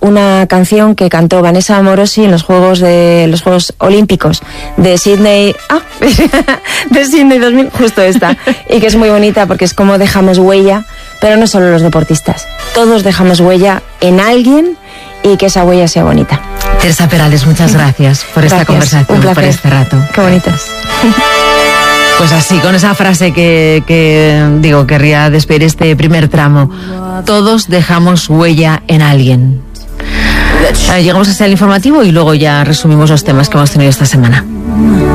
una canción que cantó Vanessa Amorosi en los Juegos Olímpicos de Sydney, de Sydney 2000, justo esta, y que es muy bonita porque es como dejamos huella, pero no solo los deportistas, todos dejamos huella en alguien y que esa huella sea bonita. Teresa Perales, muchas gracias por esta conversación, por este rato. Qué bonitas. Pues así, con esa frase que querría despedir este primer tramo. Todos dejamos huella en alguien. Llegamos hasta el informativo y luego ya resumimos los temas que hemos tenido esta semana.